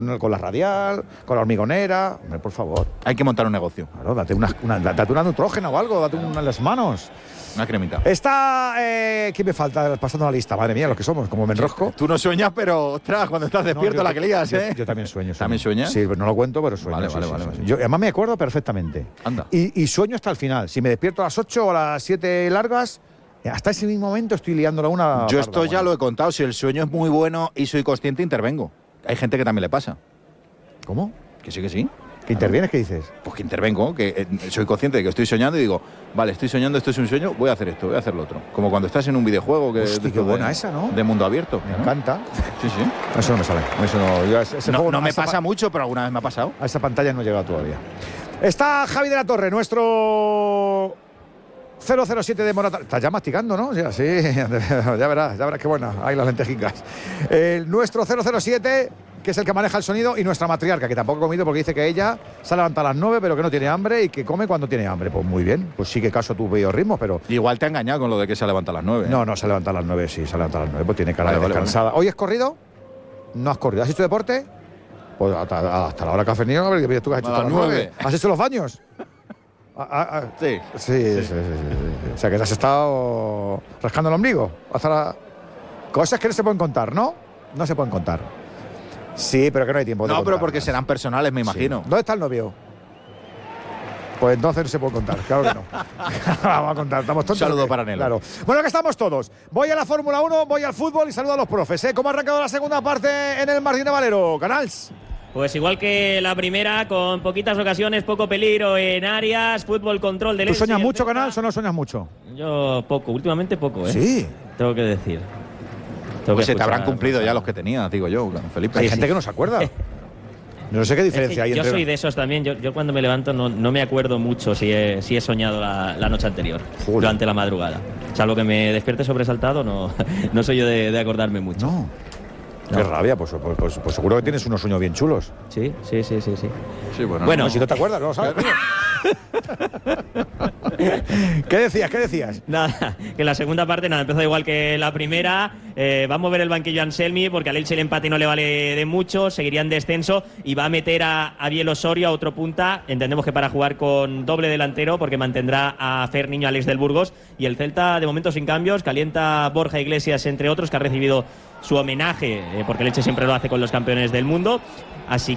con la radial, con la hormigonera. Hombre, por favor. Hay que montar un negocio. Claro, date una nutrógena o algo, date una en las manos. Una cremita. Está... ¿Quién me falta? Pasando la lista. Madre mía, lo que somos, como me enrosco. Tú no sueñas, pero, ostras, cuando estás despierto la que lías, ¿eh? Yo también sueño. ¿También sueñas? Sí, no lo cuento, pero sueño. Vale. Yo además me acuerdo perfectamente. Anda. Y sueño hasta el final. Si me despierto a las 8 o a las 7 largas, hasta ese mismo momento estoy liándola una... Yo esto ya lo he contado. Si el sueño es muy bueno y soy consciente, intervengo. Hay gente que también le pasa. ¿Cómo? Que sí. ¿Que intervienes? ¿Qué dices? Pues que intervengo, que soy consciente de que estoy soñando y digo, vale, estoy soñando, esto es un sueño, voy a hacer esto, voy a hacer lo otro. Como cuando estás en un videojuego que Hostia, qué buena esa, ¿no? De mundo abierto. Me encanta. Sí. Eso no me sale. Eso no, yo ese juego No me pasa mucho, pero alguna vez me ha pasado. A esa pantalla no he llegado todavía. Está Javi de la Torre, nuestro 007 de Morata. Estás ya masticando, ¿no? Sí, ya verás qué buena. Ahí las lentejicas. Nuestro 007, que es el que maneja el sonido, y nuestra matriarca, que tampoco ha comido porque dice que ella se levanta a las 9, pero que no tiene hambre y que come cuando tiene hambre. Pues muy bien, pues sigue caso a tu biorritmo, pero... Igual te ha engañado con lo de que se levanta a las 9. No, se levanta a las 9, sí, se levanta a las 9, pues tiene cara de descansada. Vale. ¿Hoy has corrido? ¿No has corrido? ¿Has hecho deporte? Pues hasta la hora que has venido, a ver qué tú has hecho a las 9. ¿Has hecho los baños? Sí. O sea, que te has estado rascando el ombligo. Cosas que no se pueden contar, ¿no? No se pueden contar. Sí, pero que no hay tiempo de No, pero contar. porque serán personales, me imagino. Sí. ¿Dónde está el novio? Pues entonces no se puede contar, claro que no. Vamos a contar, estamos tontos. Un saludo para Nelo. Claro. Bueno, que estamos todos. Voy a la Fórmula 1, voy al fútbol y saludo a los profes. ¿Cómo ha arrancado la segunda parte en el Martín de Valero? Canals. Pues igual que la primera, con poquitas ocasiones, poco peligro en áreas, fútbol, control del... ¿Tú sueñas mucho, Canals, o no sueñas mucho? Yo poco, últimamente poco, ¿eh? Sí. Tengo que decir. Pues se te habrán cumplido ya los que tenías, digo yo, Felipe. Hay gente que no se acuerda. No sé qué diferencia hay entre... Yo soy de esos también. Yo cuando me levanto no me acuerdo mucho si he soñado la noche anterior, durante la madrugada. Salvo que me despierte sobresaltado, no soy yo de acordarme mucho. No. Qué rabia, pues seguro que tienes unos sueños bien chulos. Sí. Sí, bueno, si no te acuerdas, no lo sabes. ¿Qué decías? Nada, que la segunda parte empezó igual que la primera. Va a mover el banquillo Anselmi porque al Elche el empate no le vale de mucho, seguiría en descenso y va a meter a Biel Osorio a otro punta. Entendemos que para jugar con doble delantero porque mantendrá a Fer Niño, Alex del Burgos, y el Celta de momento sin cambios. Calienta Borja Iglesias, entre otros, que ha recibido su homenaje, porque el Elche siempre lo hace con los campeones del mundo. Así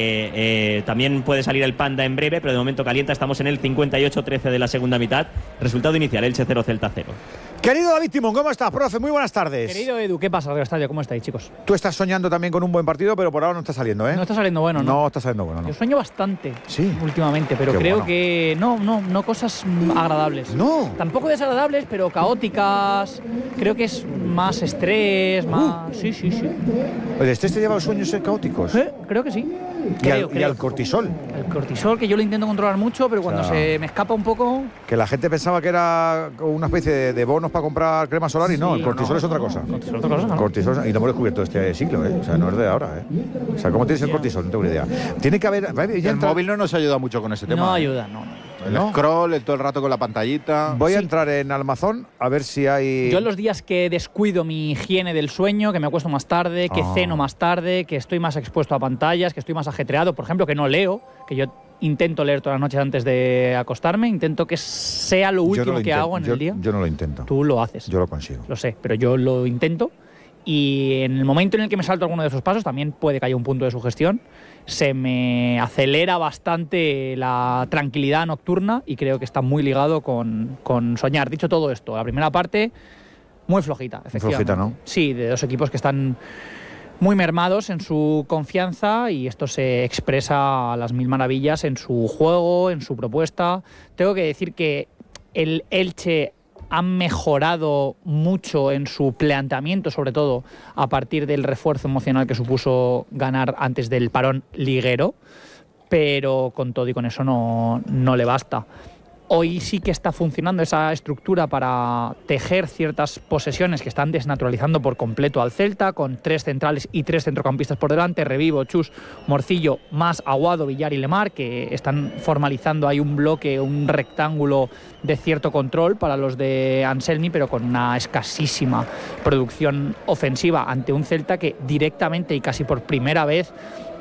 que también puede salir el Panda en breve, pero de momento calienta. Estamos en el 58-13 de la segunda mitad. Resultado inicial, Elche 0, Celta 0. Querido David Timón, ¿cómo estás, profe? Muy buenas tardes. Querido Edu, ¿qué pasa, Radio Estadio? ¿Cómo estáis, chicos? Tú estás soñando también con un buen partido, pero por ahora no está saliendo, ¿eh? No está saliendo bueno, ¿no? No está saliendo bueno, ¿no? Yo sueño bastante últimamente, pero Qué creo bueno. que no cosas agradables. No. Tampoco desagradables, pero caóticas. Creo que es más estrés, más... Sí. ¿El estrés te lleva a los sueños caóticos? Creo que sí. ¿Y al cortisol? El cortisol, que yo lo intento controlar mucho, pero cuando se me escapa un poco... Que la gente pensaba que era una especie de bonos para comprar crema solar y no, el cortisol es otra cosa. Cortisol es otra cosa, ¿no? Cortisol, y lo hemos descubierto este siglo, ¿eh? O sea, no es de ahora, ¿eh? O sea, ¿cómo tienes el cortisol? No tengo ni idea. Tiene que haber... El móvil no nos ayuda mucho con ese tema. No ayuda, no. El scroll, todo el rato con la pantallita. Voy a entrar en Almazón a ver si hay... Yo en los días que descuido mi higiene del sueño, que me acuesto más tarde, que ceno más tarde, que estoy más expuesto a pantallas, que estoy más ajetreado, por ejemplo, que no leo, que yo intento leer todas las noches antes de acostarme, intento que sea lo último que hago en el día. Yo no lo intento. Tú lo haces. Yo lo consigo. Lo sé, pero yo lo intento. Y en el momento en el que me salto alguno de esos pasos, también puede que haya un punto de sugestión, se me acelera bastante la tranquilidad nocturna y creo que está muy ligado con soñar. Dicho todo esto, la primera parte muy flojita, efectivamente. Flojita, ¿no? Sí, de dos equipos que están muy mermados en su confianza y esto se expresa a las mil maravillas en su juego, en su propuesta. Tengo que decir que el Elche han mejorado mucho en su planteamiento, sobre todo a partir del refuerzo emocional que supuso ganar antes del parón liguero, pero con todo y con eso no le basta. Hoy sí que está funcionando esa estructura para tejer ciertas posesiones que están desnaturalizando por completo al Celta, con 3 centrales y 3 centrocampistas por delante, Revivo, Chus, Morcillo, más Aguado, Villar y Lemar, que están formalizando ahí un bloque, un rectángulo de cierto control para los de Anselmi, pero con una escasísima producción ofensiva ante un Celta que directamente y casi por primera vez